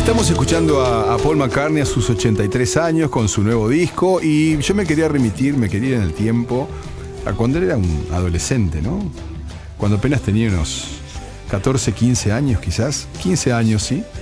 Estamos escuchando a Paul McCartney a sus 83 años con su nuevo disco, y yo me quería ir en el tiempo a cuando él era un adolescente, ¿no? Cuando apenas tenía unos 14, 15 años quizás, 15 años, sí.